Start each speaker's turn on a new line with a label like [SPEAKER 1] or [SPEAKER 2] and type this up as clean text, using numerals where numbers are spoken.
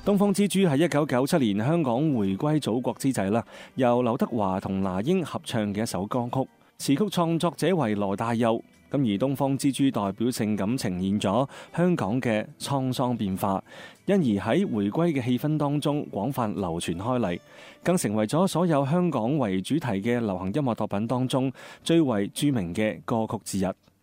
[SPEAKER 1] 東方之珠係1997年香港回歸祖國之際啦，由劉德華同那英合唱嘅一首歌曲，詞曲創作者為羅大佑。咁而東方之珠代表性咁呈現咗香港嘅滄桑變化，因而喺回歸嘅氣氛當中廣泛流傳開嚟，更成為咗所有香港為主題嘅流行音樂作品當中最為著名嘅歌曲之一。